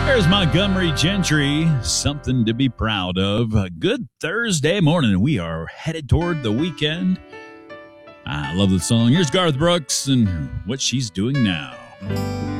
There's Montgomery Gentry, something to be proud of. A good Thursday morning. We are headed toward the weekend. I love the song. Here's Garth Brooks and what she's doing now.